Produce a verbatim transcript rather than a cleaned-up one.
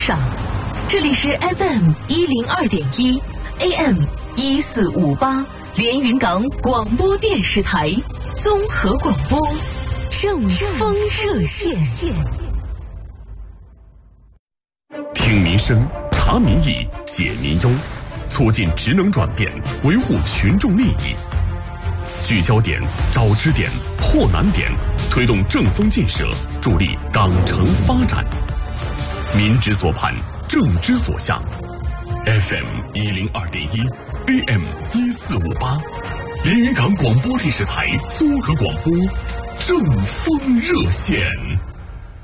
上，这里是 F M 一零二点一 A M 一四五八连云港广播电视台综合广播正风热线。 听民生，查民意，解民忧，促进职能转变，维护群众利益。聚焦点，找支点，破难点，推动正风建设，助力港城发展。民之所盼，政之所向。F M 一零二点一 A M 一四五八，连云港广播电视台综合广播正风热线。